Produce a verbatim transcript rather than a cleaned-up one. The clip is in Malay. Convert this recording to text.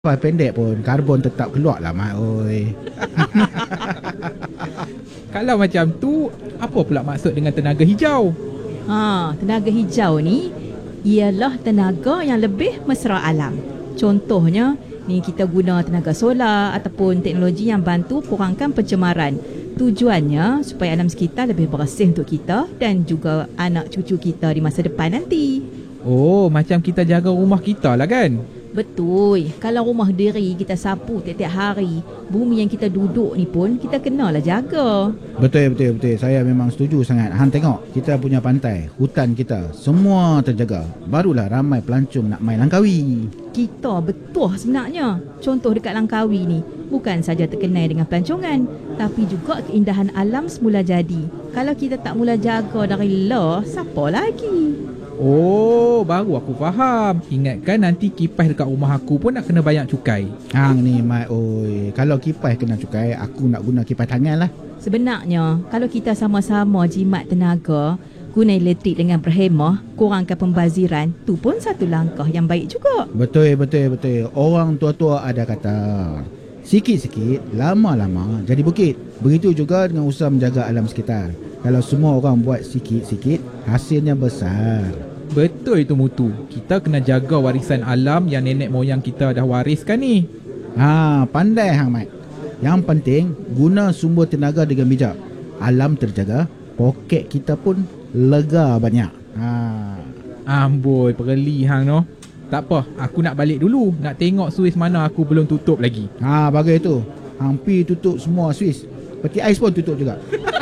Lepas pendek pun karbon tetap keluar lah Mat oi. Kalau macam tu, apa pula maksud dengan tenaga hijau? Ha, tenaga hijau ni ialah tenaga yang lebih mesra alam. Contohnya, ni kita guna tenaga solar ataupun teknologi yang bantu kurangkan pencemaran. Tujuannya supaya alam sekitar lebih bersih untuk kita dan juga anak cucu kita di masa depan nanti. Oh, macam kita jaga rumah kita lah kan? Betul. Kalau rumah diri kita sapu tiap-tiap hari, bumi yang kita duduk ni pun kita kenalah jaga. Betul betul betul. Saya memang setuju sangat. Han tengok kita punya pantai, hutan kita semua terjaga. Barulah ramai pelancong nak main Langkawi. Kita betul sebenarnya. Contoh dekat Langkawi ni bukan saja terkenal dengan pelancongan, tapi juga keindahan alam semula jadi. Kalau kita tak mula jaga dari lah, siapa lagi? Oh, baru aku faham. Ingatkan nanti kipas dekat rumah aku pun nak kena bayar cukai. Hang ni Mat oi. Kalau kipas kena cukai, aku nak guna kipas tangan lah. Sebenarnya, kalau kita sama-sama jimat tenaga, guna elektrik dengan berhemah, kurangkan pembaziran, tu pun satu langkah yang baik juga. Betul betul betul. Orang tua-tua ada kata, sikit-sikit, lama-lama jadi bukit. Begitu juga dengan usaha menjaga alam sekitar. Kalau semua orang buat sikit-sikit, hasilnya besar. Betul itu Mutu. Kita kena jaga warisan alam yang nenek moyang kita dah wariskan ni. Ha, pandai hang Mat. Yang penting guna sumber tenaga dengan bijak. Alam terjaga, poket kita pun lega banyak. Ha. Amboi, perli hang no. Tak apa, aku nak balik dulu. Nak tengok suis mana aku belum tutup lagi. Ha, bagai tu. Hang pi tutup semua Swiss. Peti ais pun tutup juga.